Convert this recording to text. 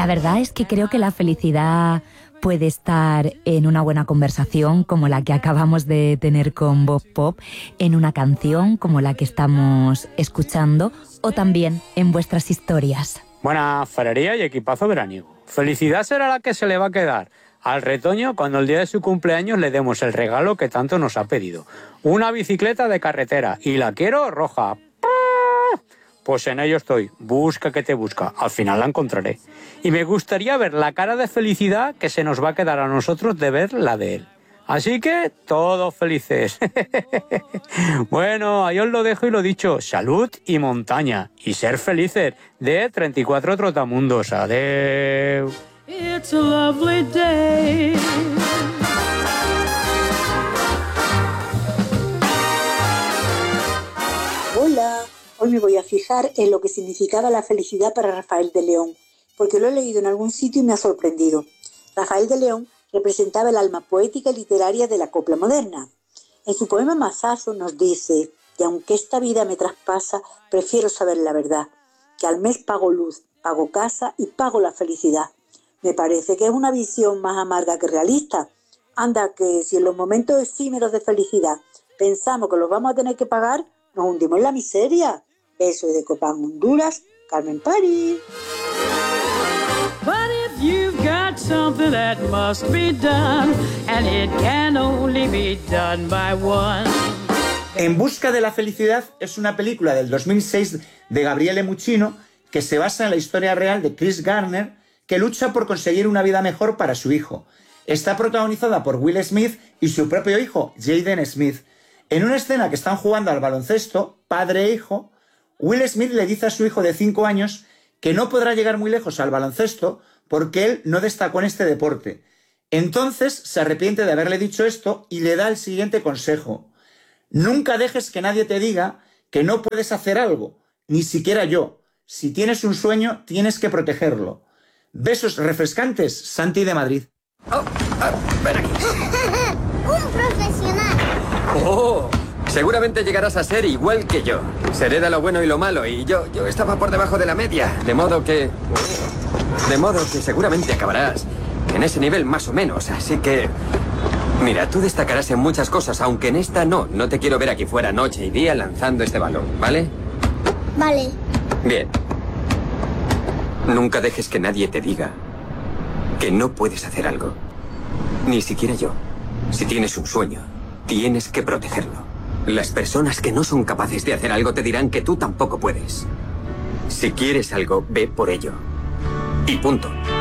verdad es que creo que la felicidad puede estar en una buena conversación como la que acabamos de tener con Bob Pop, en una canción como la que estamos escuchando o también en vuestras historias. Buena ferrería y equipazo veraniego. Felicidad será la que se le va a quedar al retoño cuando el día de su cumpleaños le demos el regalo que tanto nos ha pedido. Una bicicleta de carretera y la quiero roja. Pues en ello estoy. Busca que te busca. Al final la encontraré. Y me gustaría ver la cara de felicidad que se nos va a quedar a nosotros de ver la de él. Así que todos felices. Bueno, ahí os lo dejo y lo dicho. Salud y montaña. Y ser felices. De 34 Trotamundos. Adeu. It's a lovely day. Hola, hoy me voy a fijar en lo que significaba la felicidad para Rafael de León, porque lo he leído en algún sitio y me ha sorprendido. Rafael de León representaba el alma poética y literaria de la copla moderna. En su poema Masazo nos dice: y aunque esta vida me traspasa, prefiero saber la verdad, que al mes pago luz, pago casa y pago la felicidad. Me parece que es una visión más amarga que realista. Anda, que si en los momentos efímeros de felicidad pensamos que los vamos a tener que pagar, nos hundimos en la miseria. Beso de Copán, Honduras, Carmen París. But if you've got something that must be done, and it can only be done by one. En busca de la felicidad es una película del 2006 de Gabriele Muccino que se basa en la historia real de Chris Garner, que lucha por conseguir una vida mejor para su hijo. Está protagonizada por Will Smith y su propio hijo, Jaden Smith. En una escena que están jugando al baloncesto, padre e hijo, Will Smith le dice a su hijo de 5 años que no podrá llegar muy lejos al baloncesto porque él no destacó en este deporte. Entonces se arrepiente de haberle dicho esto y le da el siguiente consejo: nunca dejes que nadie te diga que no puedes hacer algo, ni siquiera yo. Si tienes un sueño, tienes que protegerlo. Besos refrescantes, Santi de Madrid. Ven aquí. ¡Un profesional! Oh, seguramente llegarás a ser igual que yo. Seré de lo bueno y lo malo y yo estaba por debajo de la media. De modo que seguramente acabarás en ese nivel más o menos. Así que, mira, tú destacarás en muchas cosas, aunque en esta no. No te quiero ver aquí fuera noche y día lanzando este balón, ¿vale? Vale. Bien. Nunca dejes que nadie te diga que no puedes hacer algo. Ni siquiera yo. Si tienes un sueño, tienes que protegerlo. Las personas que no son capaces de hacer algo te dirán que tú tampoco puedes. Si quieres algo, ve por ello. Y punto.